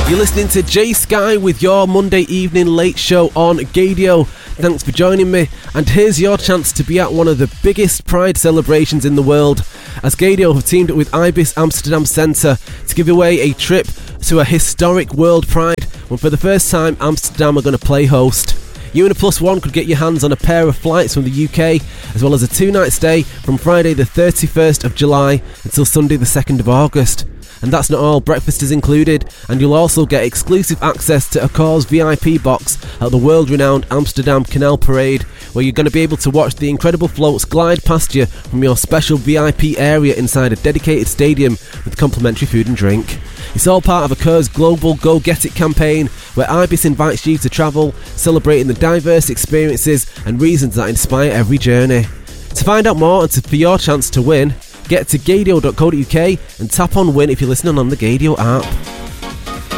You're listening to Jay Sky with your Monday evening late show on Gadio. Thanks for joining me, and here's your chance to be at one of the biggest Pride celebrations in the world, as Gadio have teamed up with Ibis Amsterdam Centre to give away a trip to a historic World Pride, when for the first time Amsterdam are going to play host. You and a plus one could get your hands on a pair of flights from the UK, as well as a 2-night stay from Friday the 31st of July until Sunday the 2nd of August. And that's not all, breakfast is included, and you'll also get exclusive access to Accor's VIP box at the world-renowned Amsterdam Canal Parade, where you're going to be able to watch the incredible floats glide past you from your special VIP area inside a dedicated stadium with complimentary food and drink. It's all part of Accor's global Go Get It campaign, where Ibis invites you to travel, celebrating the diverse experiences and reasons that inspire every journey. To find out more and for your chance to win, get to gadio.co.uk and tap on win if you're listening on the Gadio app.